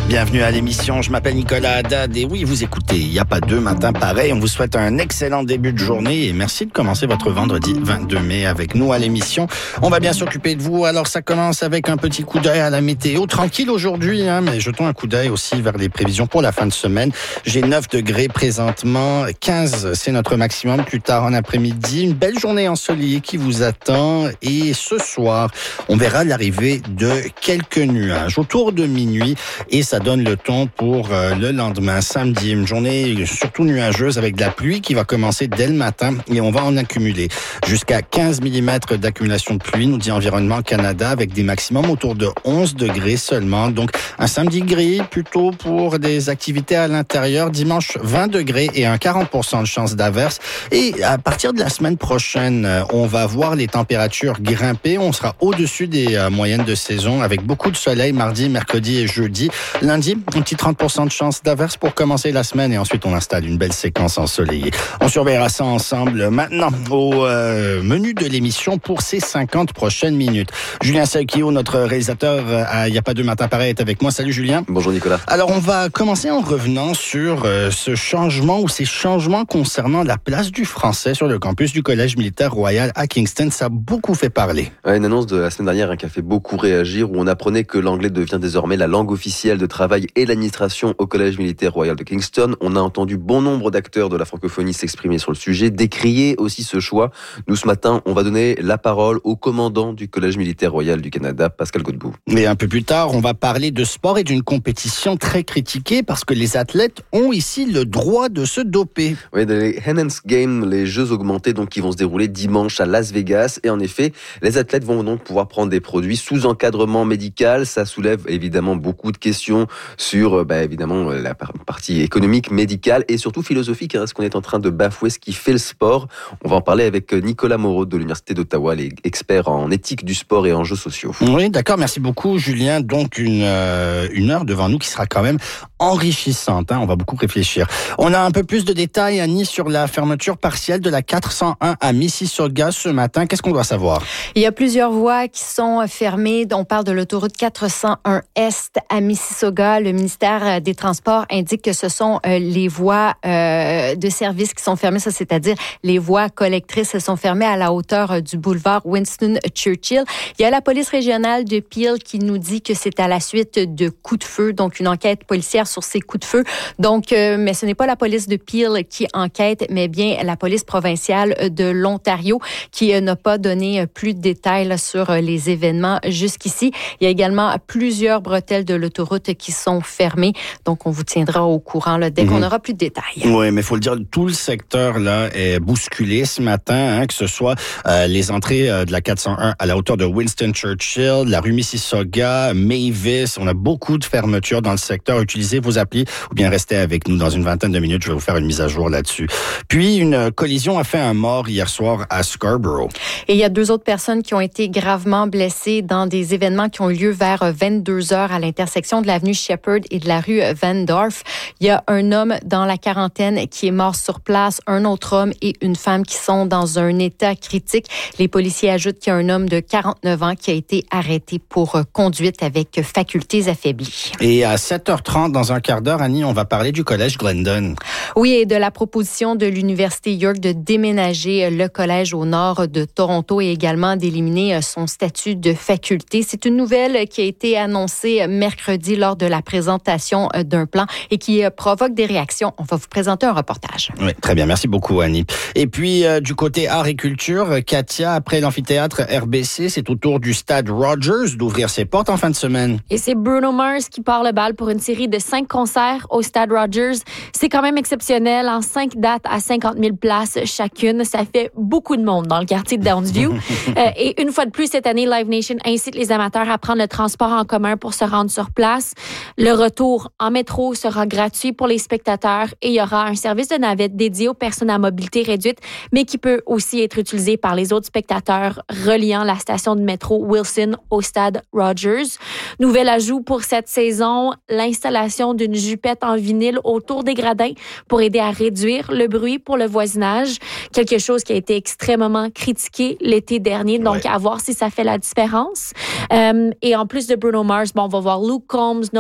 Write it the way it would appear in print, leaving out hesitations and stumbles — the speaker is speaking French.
Bienvenue à l'émission, je m'appelle Nicolas Haddad et oui, vous écoutez, il n'y a pas deux matins pareils. On vous souhaite un excellent début de journée et merci de commencer votre vendredi 22 mai avec nous à l'émission. On va bien s'occuper de vous, alors ça commence avec un petit coup d'œil à la météo. Tranquille aujourd'hui, mais jetons un coup d'œil aussi vers les prévisions pour la fin de semaine. J'ai 9 degrés présentement, 15 c'est notre maximum plus tard en après-midi. Une belle journée ensoleillée qui vous attend et ce soir, on verra l'arrivée de quelques nuages autour de minuit et ça donne le ton pour le lendemain, samedi. Une journée surtout nuageuse avec de la pluie qui va commencer dès le matin et on va en accumuler jusqu'à 15 mm d'accumulation de pluie, nous dit Environnement Canada, avec des maximums autour de 11 degrés seulement. Donc un samedi gris plutôt pour des activités à l'intérieur. Dimanche 20 degrés et un 40% de chance d'averse. Et à partir de la semaine prochaine, on va voir les températures grimper. On sera au-dessus des moyennes de saison avec beaucoup de soleil mardi, mercredi et jeudi. Lundi, un petit 30% de chance d'averse pour commencer la semaine et ensuite on installe une belle séquence ensoleillée. On surveillera ça ensemble maintenant au menu de l'émission pour ces 50 prochaines minutes. Julien Salkio, notre réalisateur à Il n'y a pas deux matins pareils, est avec moi. Salut Julien. Bonjour Nicolas. Alors on va commencer en revenant sur ce changement ou ces changements concernant la place du français sur le campus du Collège militaire royal à Kingston. Ça a beaucoup fait parler. Une annonce de la semaine dernière qui a fait beaucoup réagir, où on apprenait que l'anglais devient désormais la langue officielle de travail et l'administration au Collège militaire royal de Kingston. On a entendu bon nombre d'acteurs de la francophonie s'exprimer sur le sujet, décrier aussi ce choix. Nous, ce matin, on va donner la parole au commandant du Collège militaire royal du Canada, Pascal Godbout. Et un peu plus tard, on va parler de sport et d'une compétition très critiquée parce que les athlètes ont ici le droit de se doper. Oui, les Enhanced Games, les jeux augmentés donc, qui vont se dérouler dimanche à Las Vegas. Et en effet, les athlètes vont donc pouvoir prendre des produits sous encadrement médical. Ça soulève évidemment beaucoup de questions sur évidemment la partie économique, médicale et surtout philosophique. Est-ce qu'on est en train de bafouer ce qui fait le sport? On va en parler avec Nicolas Moreau de l'Université d'Ottawa, les experts en éthique du sport et enjeux sociaux. Oui, d'accord. Merci beaucoup, Julien. Donc, une heure devant nous qui sera quand même enrichissante. On va beaucoup réfléchir. On a un peu plus de détails, Annie, sur la fermeture partielle de la 401 à Mississauga ce matin. Qu'est-ce qu'on doit savoir? Il y a plusieurs voies qui sont fermées. On parle de l'autoroute 401 Est à Mississauga. Le ministère des Transports indique que ce sont les voies de service qui sont fermées. Ça, c'est-à-dire les voies collectrices. Elles sont fermées à la hauteur du boulevard Winston Churchill. Il y a la police régionale de Peel qui nous dit que c'est à la suite de coups de feu, donc une enquête policière sur ces coups de feu. Donc, mais ce n'est pas la police de Peel qui enquête, mais bien la police provinciale de l'Ontario qui n'a pas donné plus de détails là, sur les événements jusqu'ici. Il y a également plusieurs bretelles de l'autoroute qui sont fermées. Donc, on vous tiendra au courant là, dès qu'on aura plus de détails. Oui, mais il faut le dire, tout le secteur là est bousculé ce matin, que ce soit les entrées de la 401 à la hauteur de Winston Churchill, la rue Mississauga, Mavis. On a beaucoup de fermetures dans le secteur. Utilisez vos applis ou bien restez avec nous dans une vingtaine de minutes. Je vais vous faire une mise à jour là-dessus. Puis, une collision a fait un mort hier soir à Scarborough. Et il y a 2 autres personnes qui ont été gravement blessées dans des événements qui ont lieu vers 22h à l'intersection de l'avenue Shepherd et de la rue Van Dorf. Il y a un homme dans la quarantaine qui est mort sur place, un autre homme et une femme qui sont dans un état critique. Les policiers ajoutent qu'il y a un homme de 49 ans qui a été arrêté pour conduite avec facultés affaiblies. Et à 7h30, dans un quart d'heure, Annie, on va parler du collège Glendon. Oui, et de la proposition de l'Université York de déménager le collège au nord de Toronto et également d'éliminer son statut de faculté. C'est une nouvelle qui a été annoncée mercredi lors de la présentation d'un plan et qui provoque des réactions. On va vous présenter un reportage. Oui, très bien. Merci beaucoup, Annie. Et puis, du côté art et culture, Katia, après l'amphithéâtre RBC, c'est au tour du stade Rogers d'ouvrir ses portes en fin de semaine. Et c'est Bruno Mars qui part le bal pour une série de 5 concerts au stade Rogers. C'est quand même exceptionnel. En 5 dates à 50 000 places chacune, ça fait beaucoup de monde dans le quartier de Downsview. Et une fois de plus, cette année, Live Nation incite les amateurs à prendre le transport en commun pour se rendre sur place. Le retour en métro sera gratuit pour les spectateurs et il y aura un service de navette dédié aux personnes à mobilité réduite, mais qui peut aussi être utilisé par les autres spectateurs reliant la station de métro Wilson au stade Rogers. Nouvel ajout pour cette saison, l'installation d'une jupette en vinyle autour des gradins pour aider à réduire le bruit pour le voisinage. Quelque chose qui a été extrêmement critiqué l'été dernier, donc à voir si ça fait la différence. Et en plus de Bruno Mars, on va voir Luke Combs,